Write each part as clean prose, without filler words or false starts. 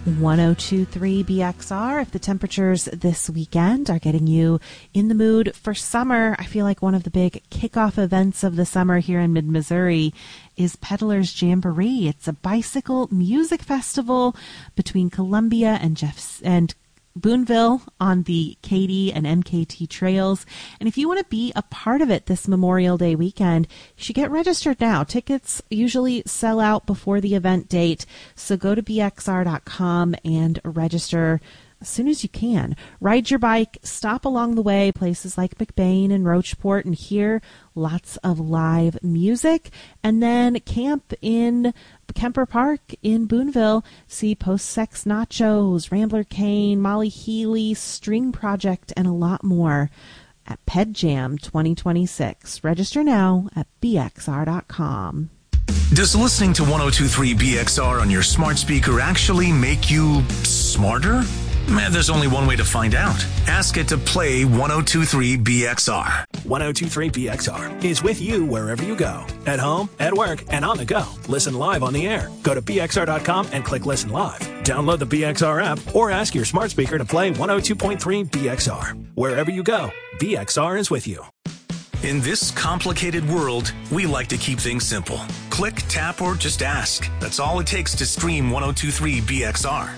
102.3 BXR. If the temperatures this weekend are getting you in the mood for summer, I feel like one of the big kickoff events of the summer here in mid-Missouri is Peddlers Jamboree. It's a bicycle music festival between Columbia and Boonville on the Katy and MKT trails. And if you want to be a part of it this Memorial Day weekend, you should get registered now. Tickets usually sell out before the event date, so go to bxr.com and register as soon as you can. Ride your bike, stop along the way, places like McBain and Rocheport, and hear lots of live music, and then camp in Kemper Park in Boonville. See Post-Sex Nachos, Rambler Kane, Molly Healy, String Project, and a lot more at Ped Jam 2026. Register now at bxr.com. Does listening to 102.3 BXR on your smart speaker actually make you smarter? Man, there's only one way to find out. Ask it to play 102.3 BXR. 102.3 BXR is with you wherever you go. At home, at work, and on the go. Listen live on the air. Go to bxr.com and click Listen Live. Download the BXR app or ask your smart speaker to play 102.3 BXR. Wherever you go, BXR is with you. In this complicated world, we like to keep things simple. Click, tap, or just ask. That's all it takes to stream 102.3 BXR.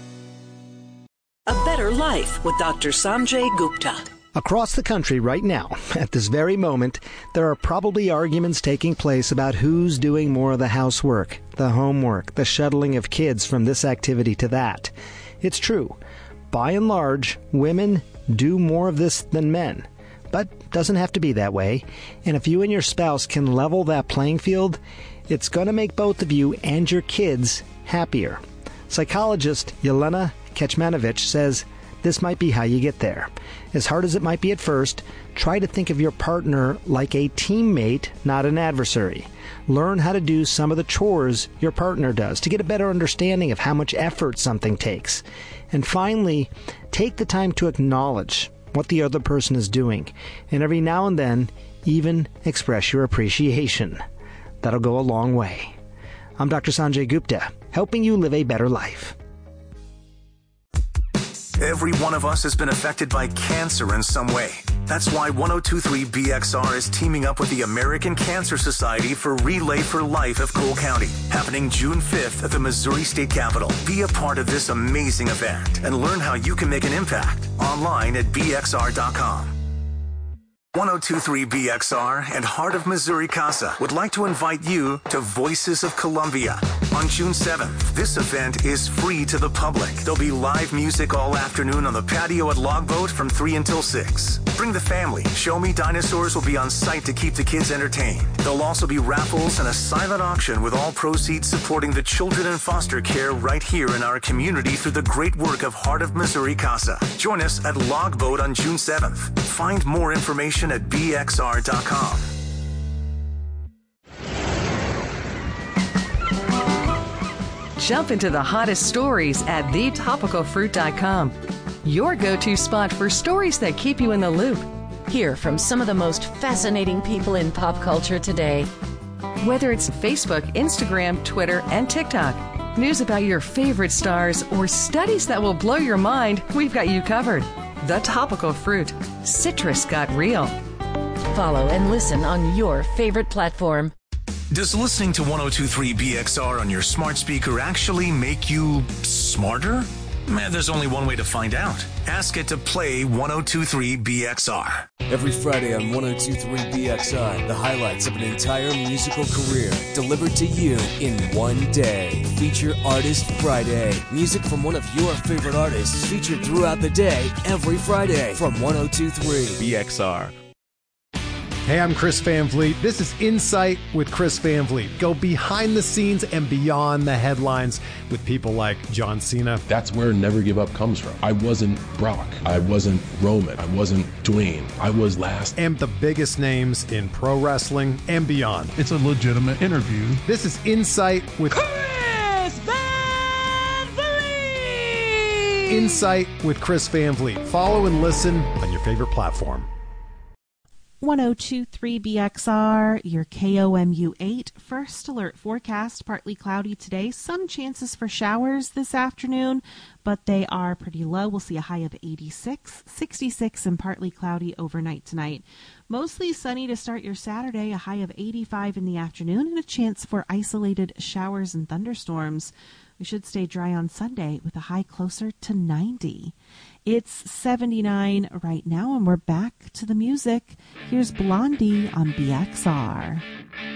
A Better Life with Dr. Sanjay Gupta. Across the country right now, at this very moment, there are probably arguments taking place about who's doing more of the housework, the homework, the shuttling of kids from this activity to that. It's true. By and large, women do more of this than men. But doesn't have to be that way. And if you and your spouse can level that playing field, it's going to make both of you and your kids happier. Psychologist Yelena Kecmanovic says this might be how you get there. As hard as it might be at first, try to think of your partner like a teammate, not an adversary. Learn how to do some of the chores your partner does to get a better understanding of how much effort something takes. And finally, take the time to acknowledge what the other person is doing, and every now and then, even express your appreciation. That'll go a long way. I'm Dr. Sanjay Gupta, helping you live a better life. Every one of us has been affected by cancer in some way. That's why 102.3 BXR is teaming up with the American Cancer Society for Relay for Life of Cole County, happening June 5th at the Missouri State Capitol. Be a part of this amazing event and learn how you can make an impact online at bxr.com. 102.3 BXR and Heart of Missouri CASA would like to invite you to Voices of Columbia on June 7th. This event is free to the public. There'll be live music all afternoon on the patio at Logboat from 3 until 6. Bring the family. Show Me Dinosaurs will be on site to keep the kids entertained. There'll also be raffles and a silent auction with all proceeds supporting the children in foster care right here in our community through the great work of Heart of Missouri CASA. Join us at Logboat on June 7th. Find more information at bxr.com. Jump into the hottest stories at thetopicalfruit.com. Your go-to spot for stories that keep you in the loop. Hear from some of the most fascinating people in pop culture today. Whether it's Facebook, Instagram, Twitter, and TikTok, news about your favorite stars, or studies that will blow your mind, we've got you covered. The Topical Fruit. Citrus got real. Follow and listen on your favorite platform. Does listening to 102.3 BXR on your smart speaker actually make you smarter? Man, there's only one way to find out. Ask it to play 102.3 BXR. Every Friday on 102.3 BXR, the highlights of an entire musical career delivered to you in one day. Feature Artist Friday. Music from one of your favorite artists featured throughout the day, every Friday from 102.3 BXR. Hey, I'm Chris Van Vliet. This is Insight with Chris Van Vliet. Go behind the scenes and beyond the headlines with people like John Cena. That's where Never Give Up comes from. I wasn't Brock. I wasn't Roman. I wasn't Dwayne. I was last. And the biggest names in pro wrestling and beyond. It's a legitimate interview. This is Insight with Chris Van Vliet. Insight with Chris Van Vliet. Follow and listen on your favorite platform. 1023 BXR, your KOMU 8 first alert forecast. Partly cloudy today. Some chances for showers this afternoon, but they are pretty low. We'll see a high of 86, 66, and partly cloudy overnight tonight. Mostly sunny to start your Saturday, a high of 85 in the afternoon, and a chance for isolated showers and thunderstorms. We should stay dry on Sunday with a high closer to 90. It's 79 right now, and we're back to the music. Here's Blondie on BXR.